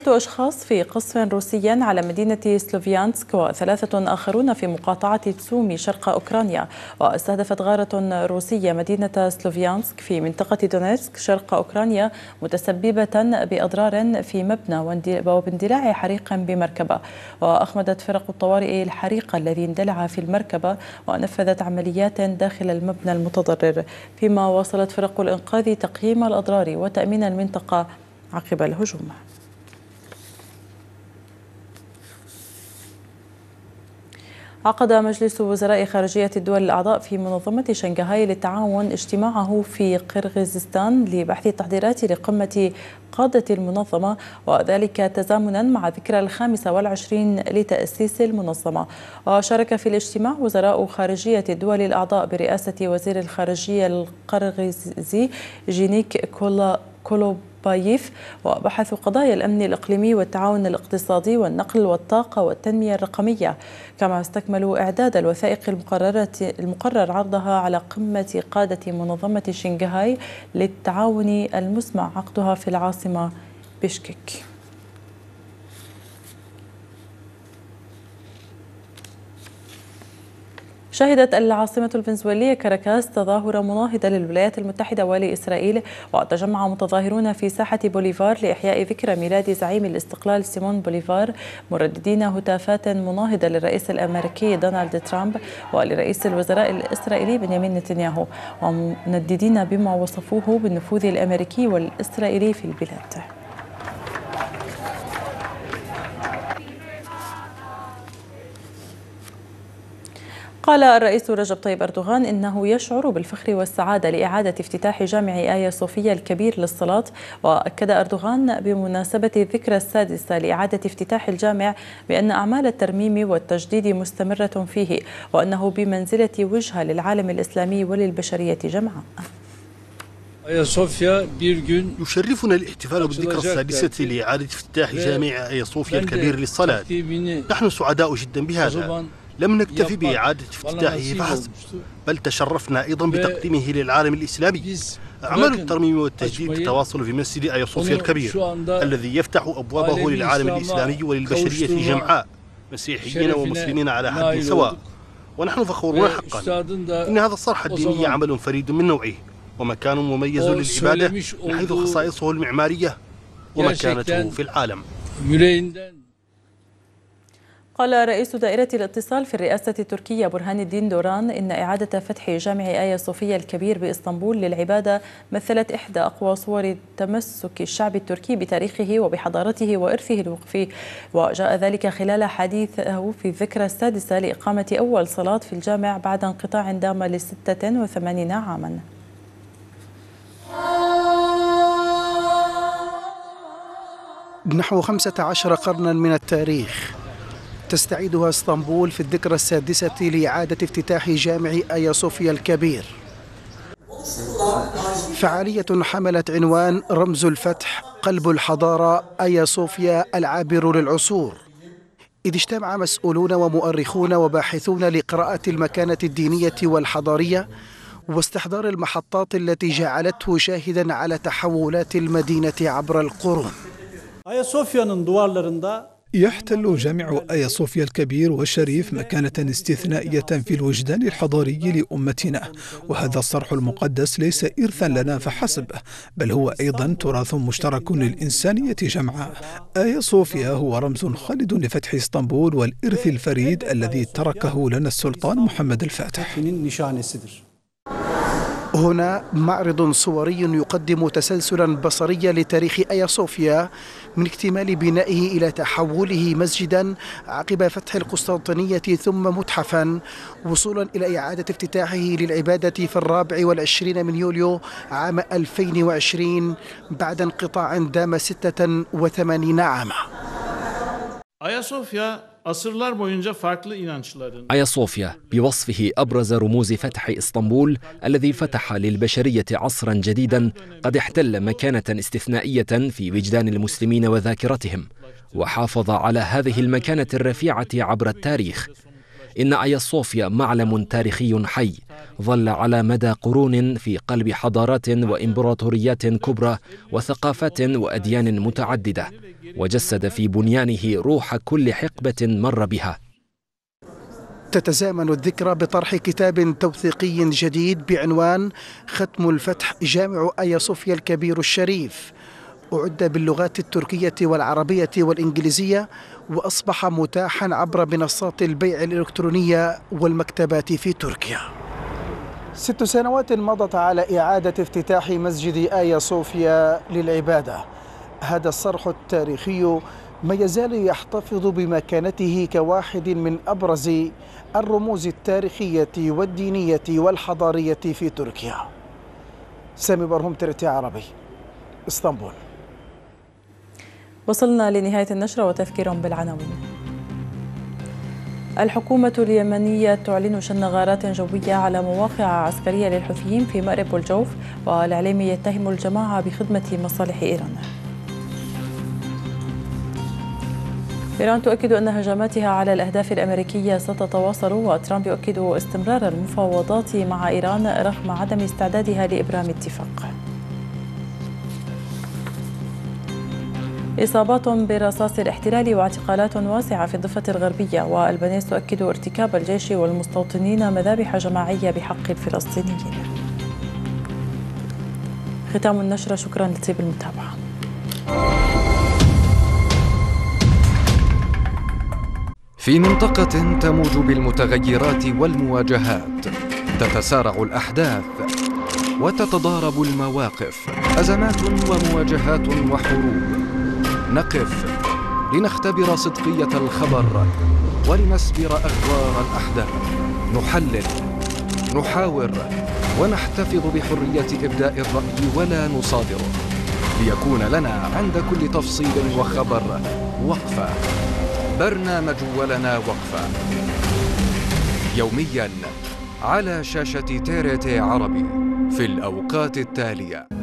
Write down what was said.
أشخاص في قصف روسي على مدينة سلوفيانسك وثلاثة آخرون في مقاطعة سومي شرق أوكرانيا. واستهدفت غارة روسية مدينة سلوفيانسك في منطقة دونيتسك شرق أوكرانيا متسببة بأضرار في مبنى وباندلاع حريق بمركبة. وأخمدت فرق الطوارئ الحريق الذي اندلع في المركبة ونفذت عمليات داخل المبنى المتضرر، فيما واصلت فرق الإنقاذ تقييم الأضرار وتأمين المنطقة عقب الهجوم. عقد مجلس وزراء خارجية الدول الأعضاء في منظمة شنغهاي للتعاون اجتماعه في قرغيزستان لبحث التحضيرات لقمة قادة المنظمة، وذلك تزامنا مع ذكرى 25 لتأسيس المنظمة. وشارك في الاجتماع وزراء خارجية الدول الأعضاء برئاسة وزير الخارجية القرغيزي جينيك كولوبايف، وبحثوا قضايا الأمن الإقليمي والتعاون الاقتصادي والنقل والطاقة والتنمية الرقمية، كما استكملوا إعداد الوثائق المقرر عرضها على قمة قادة منظمة شنغهاي للتعاون المسمع عقدها في العاصمة بشكك. شهدت العاصمة الفنزويلية كاراكاس تظاهرة مناهضة للولايات المتحدة ولإسرائيل، وتجمع متظاهرون في ساحة بوليفار لإحياء ذكرى ميلاد زعيم الاستقلال سيمون بوليفار، مرددين هتافات مناهضة للرئيس الأمريكي دونالد ترامب ولرئيس الوزراء الإسرائيلي بنيامين نتنياهو، ومنددين بما وصفوه بالنفوذ الأمريكي والإسرائيلي في البلاد. قال الرئيس رجب طيب أردوغان إنه يشعر بالفخر والسعادة لإعادة افتتاح جامع آيا صوفيا الكبير للصلاة. وأكد أردوغان بمناسبة الذكرى السادسة لإعادة افتتاح الجامع بأن أعمال الترميم والتجديد مستمرة فيه، وأنه بمنزلة وجهة للعالم الإسلامي وللبشرية جمعاء. يشرفنا الاحتفال بالذكرى السادسة لإعادة افتتاح جامع آيا صوفيا الكبير للصلاة. نحن سعداء جدا بهذا. لم نكتفي بإعادة افتتاحه فحسب، بل تشرفنا أيضا بتقديمه للعالم الإسلامي. أعمال الترميم والتجديد تتواصل في مسجد آيا صوفيا الكبير الذي يفتح أبوابه للعالم الإسلامي وللبشرية جمعاء، مسيحيين ومسلمين على حد سواء، ونحن فخورون حقا. إن هذا الصرح الديني عمل فريد من نوعه، ومكان مميز للعبادة من حيث خصائصه المعمارية ومكانته في العالم. قال رئيس دائرة الاتصال في الرئاسة التركية برهان الدين دوران إن إعادة فتح جامع آيا صوفيا الكبير بإسطنبول للعبادة مثلت إحدى أقوى صور تمسك الشعب التركي بتاريخه وبحضارته وإرثه الوقفي، وجاء ذلك خلال حديثه في الذكرى السادسة لإقامة أول صلاة في الجامع بعد انقطاع دام ل86 عاما. نحو 15 قرنا من التاريخ تستعيدها اسطنبول في الذكرى السادسة لإعادة افتتاح جامع آيا صوفيا الكبير. فعالية حملت عنوان رمز الفتح قلب الحضارة آيا صوفيا العابر للعصور، إذ اجتمع مسؤولون ومؤرخون وباحثون لقراءة المكانة الدينية والحضارية واستحضار المحطات التي جعلته شاهدا على تحولات المدينة عبر القرون. يحتل جامع آيا صوفيا الكبير والشريف مكانة استثنائية في الوجدان الحضاري لأمتنا، وهذا الصرح المقدس ليس إرثا لنا فحسب، بل هو أيضا تراث مشترك للإنسانية جمعاء. آيا صوفيا هو رمز خالد لفتح اسطنبول والإرث الفريد الذي تركه لنا السلطان محمد الفاتح. هنا معرض صوري يقدم تسلسلا بصريا لتاريخ آيا صوفيا من اكتمال بنائه إلى تحوله مسجدا عقب فتح القسطنطينية ثم متحفا، وصولا إلى إعادة افتتاحه للعبادة في 24 من يوليو عام 2020 بعد انقطاع دام 86 عاما. آيا صوفيا بوصفه أبرز رموز فتح إسطنبول الذي فتح للبشرية عصرا جديدا قد احتل مكانة استثنائية في وجدان المسلمين وذاكرتهم، وحافظ على هذه المكانة الرفيعة عبر التاريخ. إن آيا صوفيا معلم تاريخي حي ظل على مدى قرون في قلب حضارات وإمبراطوريات كبرى وثقافات وأديان متعددة، وجسد في بنيانه روح كل حقبة مر بها. تتزامن الذكرى بطرح كتاب توثيقي جديد بعنوان ختم الفتح جامع آيا صوفيا الكبير الشريف، أعد باللغات التركية والعربية والإنجليزية، وأصبح متاحا عبر منصات البيع الإلكترونية والمكتبات في تركيا. 6 سنوات مضت على إعادة افتتاح مسجد آيا صوفيا للعبادة. هذا الصرح التاريخي ما يزال يحتفظ بمكانته كواحد من أبرز الرموز التاريخية والدينية والحضارية في تركيا. سامي برهم، ترتي عربي، اسطنبول. وصلنا لنهاية النشرة وتذكير بالعناوين. الحكومة اليمنية تعلن شن غارات جوية على مواقع عسكرية للحوثيين في مأرب والجوف، والإعلامي يتهم الجماعة بخدمة مصالح إيران. إيران تؤكد أن هجماتها على الأهداف الأمريكية ستتواصل، وترامب يؤكد استمرار المفاوضات مع إيران رغم عدم استعدادها لإبرام اتفاق. إصابات برصاص الاحتلال واعتقالات واسعة في الضفة الغربية، والبنيس تؤكد ارتكاب الجيش والمستوطنين مذابح جماعية بحق الفلسطينيين. ختام النشرة، شكرا لطيب المتابعة. في منطقة تموج بالمتغيرات والمواجهات، تتسارع الأحداث وتتضارب المواقف، أزمات ومواجهات وحروب. نقف لنختبر صدقية الخبر ولنسبر أغوار الأحداث، نحلل، نحاور، ونحتفظ بحرية إبداء الرأي ولا نصادره، ليكون لنا عند كل تفصيل وخبر وقفة. برنامج ولنا وقفة، يومياً على شاشة TRT عربي في الأوقات التالية.